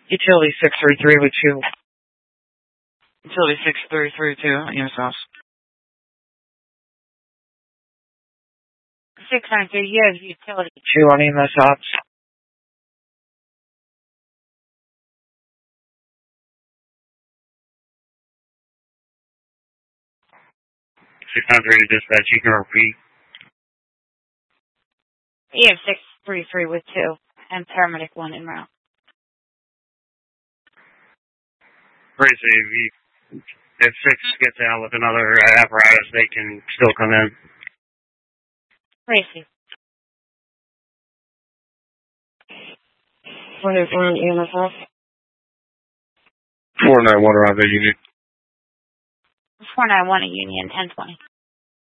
Utility 633 with 2. Utility 633 with 2, EMS. 693, you have utility 2 on EMS ops. Dispatch, you can repeat. You have 633 with 2, and paramedic 1 en route. Great, so if 6 gets out with another apparatus, they can still come in. Tracy. 491 EMS ops. 491 around the Union. 491 at Union, 1020.